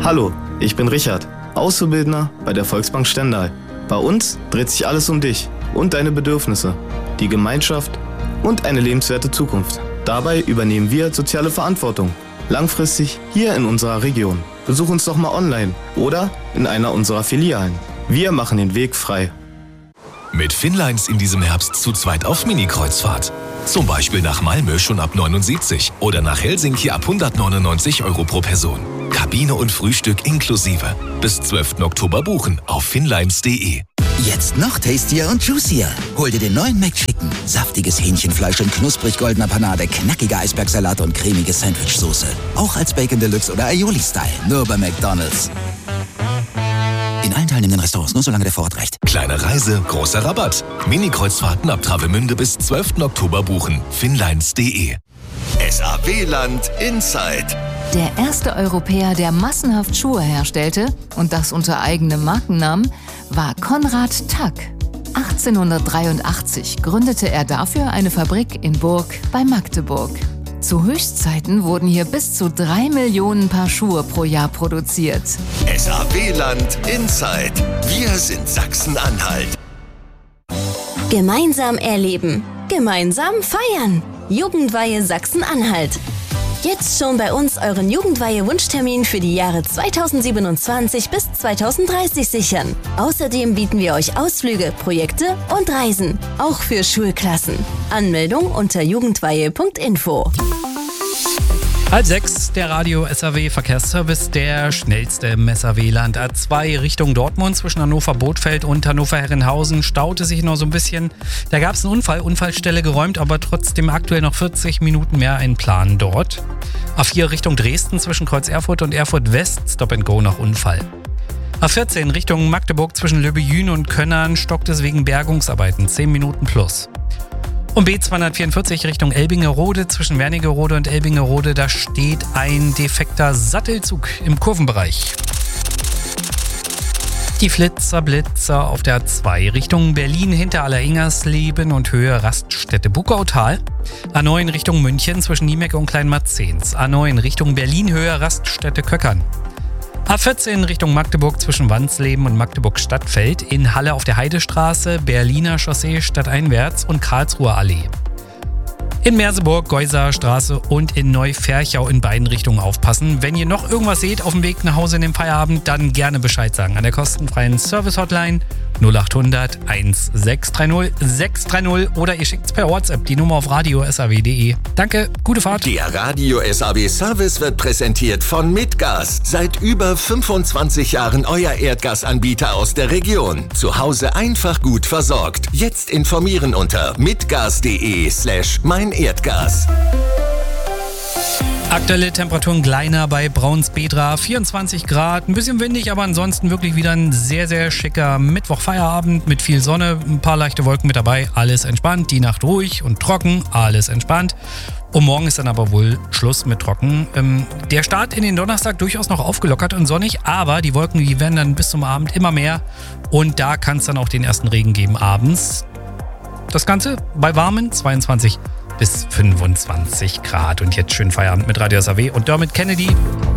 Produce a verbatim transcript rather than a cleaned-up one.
Hallo, ich bin Richard, Auszubildender bei der Volksbank Stendal. Bei uns dreht sich alles um dich und deine Bedürfnisse, die Gemeinschaft und eine lebenswerte Zukunft. Dabei übernehmen wir soziale Verantwortung, langfristig hier in unserer Region. Besuch uns doch mal online oder in einer unserer Filialen. Wir machen den Weg frei. Mit Finnlines in diesem Herbst zu zweit auf Mini-Kreuzfahrt. Zum Beispiel nach Malmö schon ab neunundsiebzig oder nach Helsinki ab hundertneunundneunzig Euro pro Person. Kabine und Frühstück inklusive. Bis zwölften Oktober buchen auf finnlines punkt de. Jetzt noch tastier und juicier. Hol dir den neuen McChicken. Saftiges Hähnchenfleisch in knusprig goldener Panade, knackiger Eisbergsalat und cremige Sandwichsoße. Auch als Bacon Deluxe oder Aioli-Style. Nur bei McDonald's. In allen teilnehmenden Restaurants, nur solange der Vorrat reicht. Kleine Reise, großer Rabatt. Mini-Kreuzfahrten ab Travemünde bis zwölften Oktober buchen. finnlines punkt de. S A W-Land Inside. Der erste Europäer, der massenhaft Schuhe herstellte, und das unter eigenem Markennamen, war Konrad Tack. achtzehnhundertdreiundachtzig gründete er dafür eine Fabrik in Burg bei Magdeburg. Zu Höchstzeiten wurden hier bis zu drei Millionen Paar Schuhe pro Jahr produziert. S A W-Land Inside. Wir sind Sachsen-Anhalt. Gemeinsam erleben. Gemeinsam feiern. Jugendweihe Sachsen-Anhalt. Jetzt schon bei uns euren Jugendweihe-Wunschtermin für die Jahre zweitausendsiebenundzwanzig bis zweitausenddreißig sichern. Außerdem bieten wir euch Ausflüge, Projekte und Reisen. Auch für Schulklassen. Anmeldung unter jugendweihe punkt info. Halb sechs, der Radio S A W Verkehrsservice, der schnellste im S A W-Land. A zwei Richtung Dortmund zwischen Hannover-Bothfeld und Hannover-Herrenhausen staute sich noch so ein bisschen. Da gab es einen Unfall, Unfallstelle geräumt, aber trotzdem aktuell noch vierzig Minuten mehr ein Plan dort. A vier Richtung Dresden zwischen Kreuz Erfurt und Erfurt West, Stop and Go nach Unfall. A vierzehn Richtung Magdeburg zwischen Löbejün und Könnern stockt es wegen Bergungsarbeiten, zehn Minuten plus. Und B zweihundertvierundvierzig Richtung Elbingerode zwischen Wernigerode und Elbingerode, da steht ein defekter Sattelzug im Kurvenbereich. Die Flitzer, Blitzer auf der A zwei Richtung Berlin hinter Alleringersleben und Höhe Raststätte Buckautal. A neun Richtung München zwischen Niemecke und Kleinmarzens. A neun Richtung Berlin Höhe Raststätte Köckern. A vierzehn Richtung Magdeburg zwischen Wansleben und Magdeburg-Stadtfeld, in Halle auf der Heidestraße, Berliner Chaussee stadteinwärts und Karlsruher Allee. In Merseburg, Geuser Straße und in Neuferchau in beiden Richtungen aufpassen. Wenn ihr noch irgendwas seht auf dem Weg nach Hause in den Feierabend, dann gerne Bescheid sagen an der kostenfreien Service-Hotline null achthundert sechshundertdreißig sechshundertdreißig oder ihr schickt es per WhatsApp die Nummer auf radio punkt s a w punkt de. Danke, gute Fahrt. Der Radio S A W Service wird präsentiert von Mitgas. Seit über fünfundzwanzig Jahren euer Erdgasanbieter aus der Region. Zu Hause einfach gut versorgt. Jetzt informieren unter mitgas punkt de slash mein Erdgas. Aktuelle Temperaturen kleiner bei Braunsbedra, vierundzwanzig Grad, ein bisschen windig, aber ansonsten wirklich wieder ein sehr, sehr schicker Mittwoch-Feierabend mit viel Sonne, ein paar leichte Wolken mit dabei, alles entspannt, die Nacht ruhig und trocken, alles entspannt. Und morgen ist dann aber wohl Schluss mit trocken. Ähm, der Start in den Donnerstag durchaus noch aufgelockert und sonnig, aber die Wolken, die werden dann bis zum Abend immer mehr und da kann es dann auch den ersten Regen geben abends. Das Ganze bei warmen zweiundzwanzig bis fünfundzwanzig Grad. Und jetzt schönen Feierabend mit Radio S A W und Dermot Kennedy.